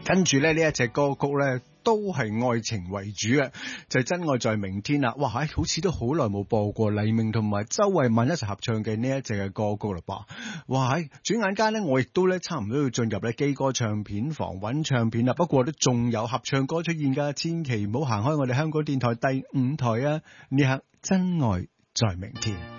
跟住咧呢一隻歌曲咧都係愛情為主嘅，就係真愛在明天啦。哇，好似都好耐冇播過黎明同埋周慧敏一齊合唱嘅呢一隻嘅歌曲啦噃。哇，轉眼間咧我亦都咧差唔多要進入咧基歌唱片房揾唱片啦。不過都仲有合唱歌出現噶，千祈唔好行開我哋香港電台第5台啊！呢刻真愛在明天。